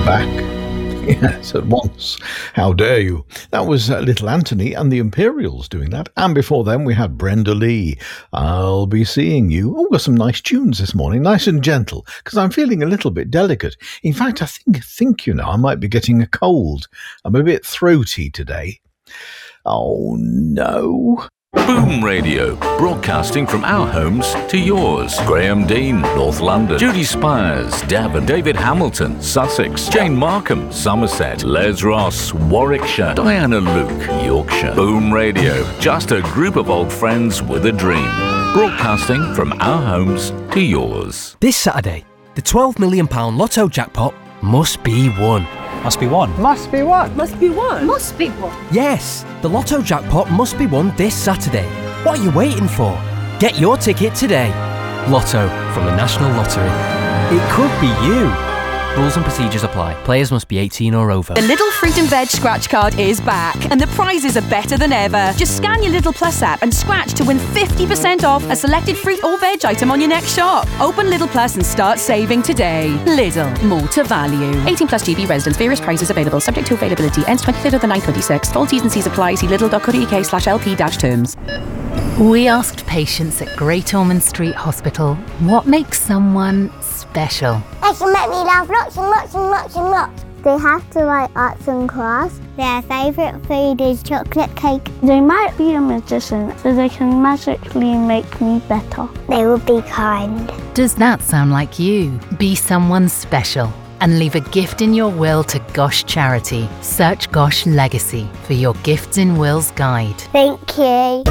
back. Yes, at once. How dare you? That was Little Anthony and the Imperials doing that. And before them, we had Brenda Lee. I'll be seeing you. Oh, got some nice tunes this morning, nice and gentle, because I'm feeling a little bit delicate. In fact, I think I might be getting a cold. I'm a bit throaty today. Oh, no. Boom Radio, broadcasting from our homes to yours. Graham Dean, North London. Judy Spires, Devon. David Hamilton, Sussex. Jane Markham, Somerset. Les Ross, Warwickshire. Diana Luke, Yorkshire. Boom Radio, just a group of old friends with a dream. Broadcasting from our homes to yours. This Saturday, the £12 million Lotto jackpot must be won. Must be won. Must be what? Must be won. Must be won. Yes, the Lotto jackpot must be won this Saturday. What are you waiting for? Get your ticket today. Lotto from the National Lottery. It could be you. Rules and procedures apply. Players must be 18 or over. The Little Fruit and Veg scratch card is back, and the prizes are better than ever. Just scan your Little Plus app and scratch to win 50% off a selected fruit or veg item on your next shop. Open Little Plus and start saving today. Lidl, more to value. 18 plus GB residents. Various prizes available. Subject to availability. Ends 23rd of the 9/26. Full T's and C's apply. See lidl.co.uk/LP-terms. We asked patients at Great Ormond Street Hospital what makes someone special. They can make me laugh lots and lots and lots and lots. They have to like arts and crafts. Their favourite food is chocolate cake. They might be a magician, so they can magically make me better. They will be kind. Does that sound like you? Be someone special and leave a gift in your will to Gosh Charity. Search Gosh Legacy for your Gifts in Wills guide. Thank you.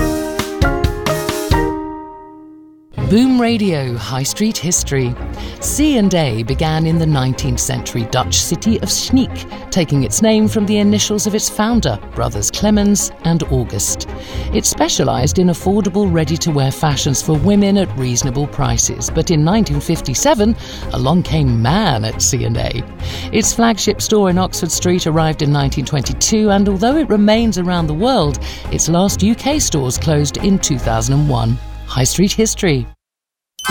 Boom Radio High Street History. C&A began in the 19th century Dutch city of Sneek, taking its name from the initials of its founder, brothers Clemens and August. It specialised in affordable ready-to-wear fashions for women at reasonable prices, but in 1957, along came Man at C&A. Its flagship store in Oxford Street arrived in 1922, and although it remains around the world, its last UK stores closed in 2001. High Street History.